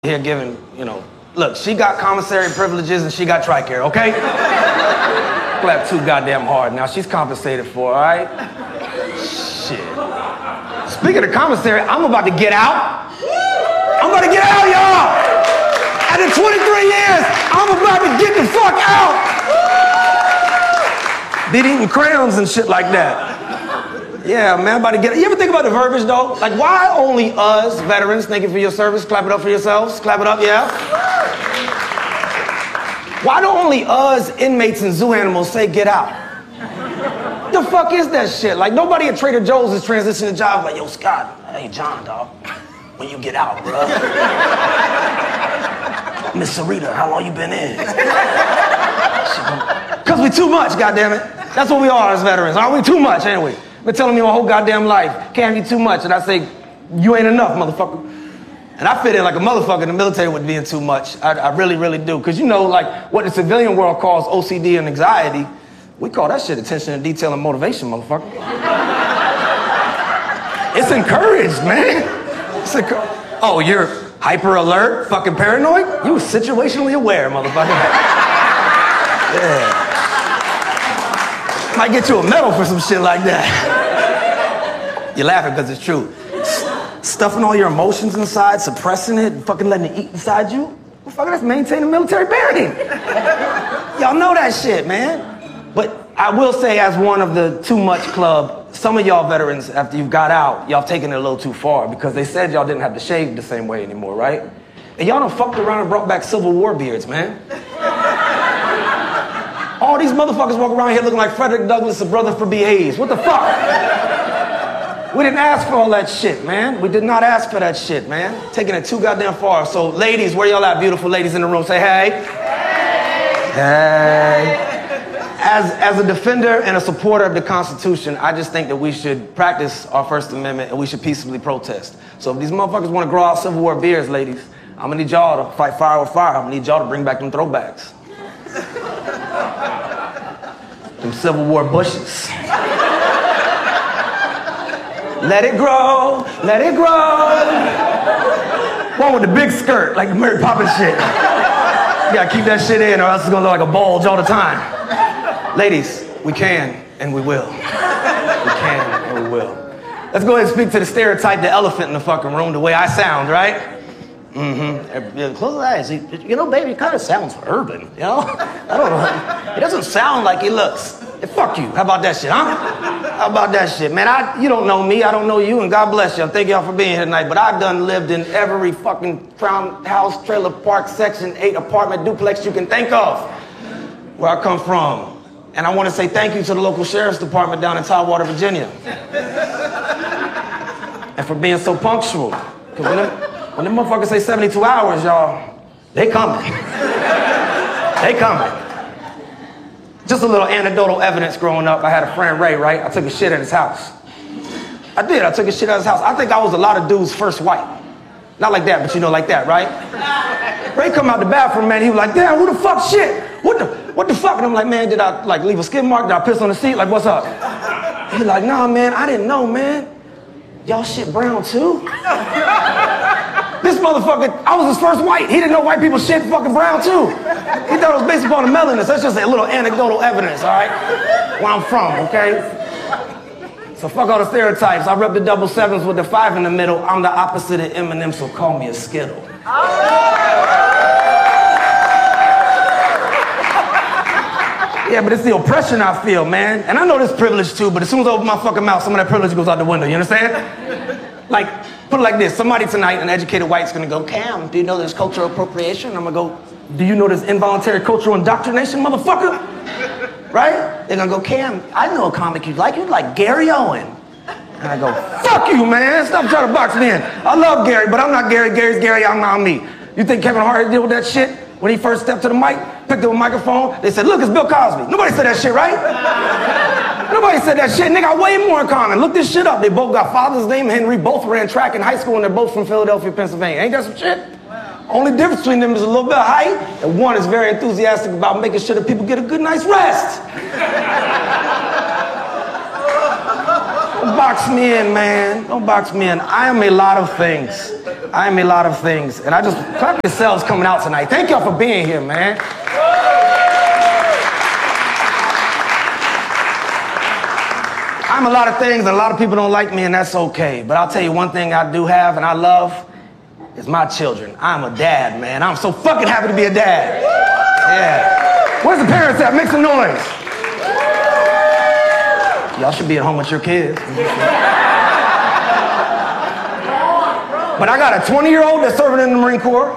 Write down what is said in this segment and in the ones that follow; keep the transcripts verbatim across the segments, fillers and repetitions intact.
Here giving, you know, look, she got commissary privileges and she got TRICARE, okay? Clap too goddamn hard. Now she's compensated for, all right? Shit. Speaking of commissary, I'm about to get out. I'm about to get out, y'all. After twenty-three years, I'm about to get the fuck out. Been eating crayons and shit like that. Yeah, man, I'm about to get it. You ever think about the verbiage, though? Like, why only us, veterans, thank you for your service, clap it up for yourselves, clap it up, yeah? Why do only us, inmates and zoo animals, say get out? The fuck is that shit? Like, nobody at Trader Joe's is transitioning jobs like, yo, Scott, hey, John, dog, when you get out, bro? Miss Sarita, how long you been in? Because we too much, goddammit. That's what we are as veterans. Aren't we too much, ain't we? Been telling me my whole goddamn life, can't be too much. And I say, you ain't enough, motherfucker. And I fit in like a motherfucker in the military with being too much. I, I really, really do. Because you know, like what the civilian world calls O C D and anxiety, we call that shit attention to detail and motivation, motherfucker. It's encouraged, man. It's encouraged. Oh, you're hyper alert, fucking paranoid? You situationally aware, motherfucker. Yeah. Might get you a medal for some shit like that. You're laughing because it's true. S stuffing all your emotions inside, suppressing it, fucking letting it eat inside you. Motherfucker, that's maintaining military parenting. Y'all know that shit, man. But I will say, as one of the Too Much Club, some of y'all veterans, after you've got out, y'all taking it a little too far because they said y'all didn't have to shave the same way anymore, right? And y'all done fucked around and brought back Civil War beards, man. All these motherfuckers walk around here looking like Frederick Douglass, a brother for B As. What the fuck? We didn't ask for all that shit, man. We did not ask for that shit, man. Taking it too goddamn far. So ladies, where y'all at, beautiful ladies in the room? Say hey. Hey. Hey. As, as a defender and a supporter of the Constitution, I just think that we should practice our First Amendment and we should peaceably protest. So if these motherfuckers want to grow out Civil War beards, ladies, I'm gonna need y'all to fight fire with fire. I'm gonna need y'all to bring back them throwbacks. Them Civil War bushes. Let it grow, let it grow. One with the big skirt, like the Mary Poppins shit. You gotta keep that shit in or else it's gonna look like a bulge all the time. Ladies, we can and we will. We can and we will. Let's go ahead and speak to the stereotype, the elephant in the fucking room, the way I sound, right? Mm-hmm. Close your eyes. You know, baby, it kind of sounds urban, you know? I don't know. It doesn't sound like he looks. Hey, fuck you. How about that shit, huh? How about that shit, man? I, you don't know me. I don't know you, and God bless you. Thank y'all for being here tonight, but I've done lived in every fucking Crown House, trailer park, Section eight apartment duplex you can think of where I come from. And I want to say thank you to the local sheriff's department down in Tidewater, Virginia. And for being so punctual. Because when them, when them motherfuckers say seventy-two hours, y'all, they coming. They coming. Just a little anecdotal evidence growing up. I had a friend, Ray, right? I took a shit at his house. I did. I took a shit at his house. I think I was a lot of dudes' first wipe. Not like that, but you know, like that, right? Ray come out the bathroom, man. He was like, damn, who the fuck shit? What the, what the fuck? And I'm like, man, did I like leave a skid mark? Did I piss on the seat? Like, what's up? He's like, nah, man, I didn't know, man. Y'all shit brown too? This motherfucker, I was his first white. He didn't know white people shit fucking brown too. He thought it was based upon the melanin. That's just a little anecdotal evidence, all right? Where I'm from, okay? So fuck all the stereotypes. I rep the double sevens with the five in the middle. I'm the opposite of Eminem, so call me a Skittle. Yeah, but it's the oppression I feel, man. And I know this privilege too, but as soon as I open my fucking mouth, some of that privilege goes out the window, you understand? Like, put it like this. Somebody tonight, an educated white's gonna go, Cam, do you know there's cultural appropriation? I'm gonna go, do you know there's involuntary cultural indoctrination, motherfucker? Right? They're gonna go, Cam, I know a comic you'd like. You'd like Gary Owen. And I go, fuck you, man. Stop trying to box me in. I love Gary, but I'm not Gary. Gary's Gary, I'm not me. You think Kevin Hart deal with that shit? When he first stepped to the mic, picked up a microphone, they said, look, it's Bill Cosby. Nobody said that shit, right? Nobody said that shit. And they got way more in common. Look this shit up. They both got father's name, Henry, both ran track in high school, and they're both from Philadelphia, Pennsylvania. Ain't that some shit? Wow. Only difference between them is a little bit of height, and one is very enthusiastic about making sure that people get a good night's rest. box me in, man. Don't box me in. I am a lot of things. I am a lot of things. And I just, clap yourselves coming out tonight. Thank y'all for being here, man. I'm a lot of things, and a lot of people don't like me, and that's okay. But I'll tell you one thing I do have and I love is my children. I'm a dad, man. I'm so fucking happy to be a dad. Yeah. Where's the parents at? Make some noise. Y'all should be at home with your kids. But I got a twenty-year-old that's serving in the Marine Corps.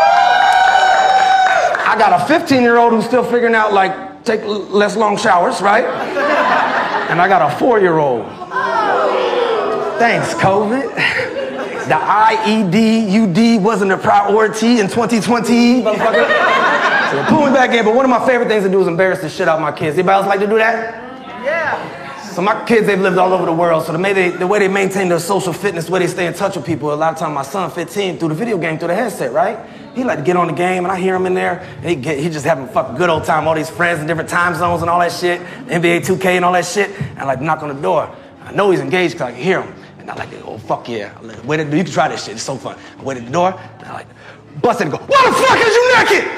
I got a fifteen-year-old who's still figuring out, like, take less long showers, right? And I got a four-year-old. Thanks, COVID. The I E D U D wasn't a priority in twenty twenty, motherfucker. So pull me back in, but one of my favorite things to do is embarrass the shit out of my kids. Anybody else like to do that? Yeah. So my kids, they've lived all over the world, so the way they, the way they maintain their social fitness, the way they stay in touch with people, a lot of times my son, fifteen, through the video game, through the headset, right? He like to get on the game, and I hear him in there, and he, get, he just having a fucking good old time, all these friends in different time zones and all that shit, N B A two K and all that shit, and I like knock on the door. I know he's engaged because I can hear him. And I like, oh, fuck yeah. Like, wait a, you can try this shit, it's so fun. I wait at the door, and I like, bust it and go, why the fuck is you naked?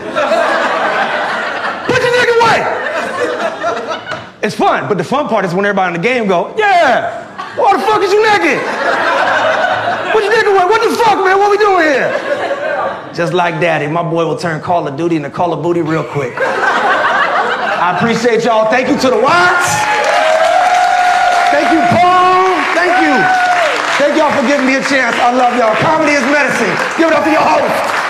Put your nigga away! It's fun, but the fun part is when everybody in the game go, yeah, why the fuck is you naked? Put your nigga away, what the fuck, man, what we doing here? Just like daddy, my boy will turn Call of Duty into Call of Booty real quick. I appreciate y'all, thank you to the Watts. Thank you, Paul. Thank you. Thank y'all for giving me a chance. I love y'all. Comedy is medicine. Give it up for your host.